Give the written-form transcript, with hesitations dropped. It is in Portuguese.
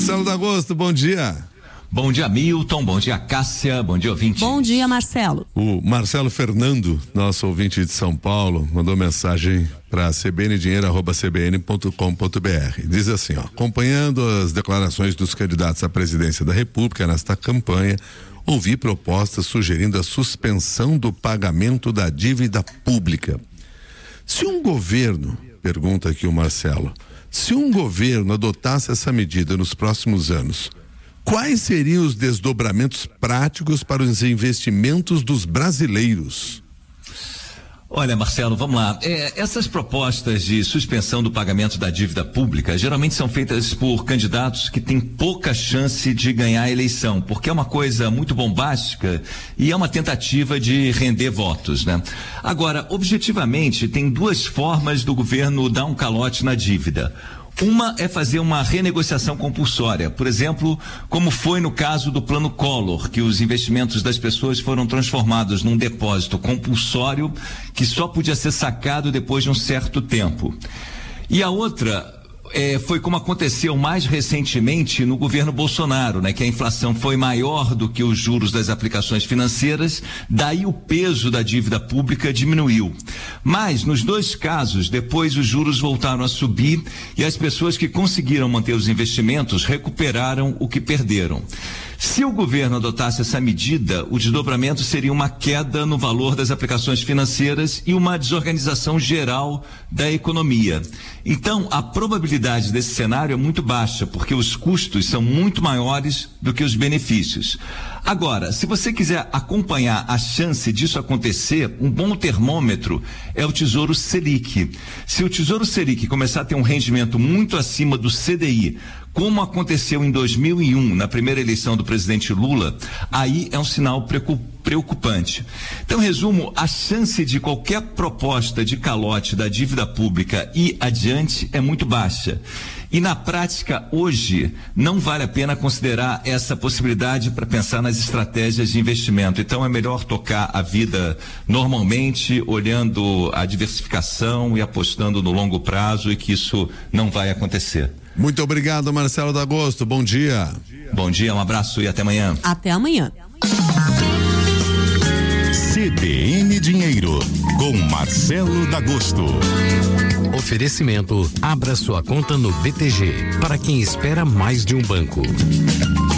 Marcelo D'Agosto, bom dia. Bom dia, Milton, bom dia, Cássia, bom dia, ouvinte. Bom dia, Marcelo. O Marcelo Fernando, nosso ouvinte de São Paulo, mandou mensagem para cbndinheiro@cbn.com.br. Diz assim, acompanhando as declarações dos candidatos à presidência da República nesta campanha, ouvi propostas sugerindo a suspensão do pagamento da dívida pública. Se um governo, pergunta aqui o Marcelo, se um governo adotasse essa medida nos próximos anos, quais seriam os desdobramentos práticos para os investimentos dos brasileiros? Olha, Marcelo, vamos lá. Essas propostas de suspensão do pagamento da dívida pública geralmente são feitas por candidatos que têm pouca chance de ganhar a eleição, porque é uma coisa muito bombástica e é uma tentativa de render votos, né? Agora, objetivamente, tem duas formas do governo dar um calote na dívida. Uma é fazer uma renegociação compulsória, por exemplo, como foi no caso do Plano Collor, que os investimentos das pessoas foram transformados num depósito compulsório que só podia ser sacado depois de um certo tempo. E a outra foi como aconteceu mais recentemente no governo Bolsonaro, né? Que a inflação foi maior do que os juros das aplicações financeiras, daí o peso da dívida pública diminuiu. Mas, nos dois casos, depois os juros voltaram a subir e as pessoas que conseguiram manter os investimentos recuperaram o que perderam. Se o governo adotasse essa medida, o desdobramento seria uma queda no valor das aplicações financeiras e uma desorganização geral da economia. Então, a probabilidade desse cenário é muito baixa, porque os custos são muito maiores do que os benefícios. Agora, se você quiser acompanhar a chance disso acontecer, um bom termômetro é o Tesouro Selic. Se o Tesouro Selic começar a ter um rendimento muito acima do CDI, como aconteceu em 2001, na primeira eleição do presidente Lula, aí é um sinal preocupante. Então, resumo, a chance de qualquer proposta de calote da dívida pública ir adiante é muito baixa. E na prática, hoje, não vale a pena considerar essa possibilidade para pensar nas estratégias de investimento. Então, é melhor tocar a vida normalmente, olhando a diversificação e apostando no longo prazo, e que isso não vai acontecer. Muito obrigado, Marcelo D'Agosto. Bom dia. Bom dia, um abraço e até amanhã. Até amanhã. CBN Dinheiro, com Marcelo D'Agosto. Oferecimento: abra sua conta no BTG, para quem espera mais de um banco.